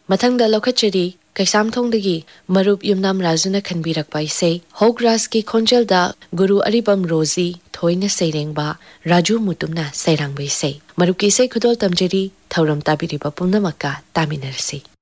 ꯃꯊꯪꯗ ꯂꯧꯈꯠꯆꯔꯤ ꯀꯩꯁꯥꯝꯊꯣꯡꯗꯒꯤ ꯃꯔꯨꯞ ꯌꯨꯝꯅꯥꯝ ꯔꯥꯖꯨꯅ ꯈꯟꯕꯤꯔꯛꯄ ꯏꯁꯩ ꯍꯣꯛꯔꯥꯖꯀꯤ ꯈꯣꯟꯖꯦꯜꯗ ꯒꯨꯔꯨ ꯑꯔꯤꯕꯝ ꯔꯣꯖꯤ ꯊꯣꯏꯅ ꯁꯩꯔꯦꯡꯕ ꯔꯥꯖꯨ ꯃꯨꯇꯨꯝꯅ ꯁꯩꯔꯥꯡꯕ ꯏꯁꯩ ꯃꯔꯨꯞꯀꯤ ꯏꯁꯩ ꯈꯨꯗꯣꯜ ꯇꯝꯖꯔꯤ ꯊꯧꯔꯝ ꯇꯥꯕꯤꯔꯤꯕ ꯄꯨꯝꯅꯃꯛꯀ ꯇꯥꯃꯤꯟꯅꯔꯁꯤ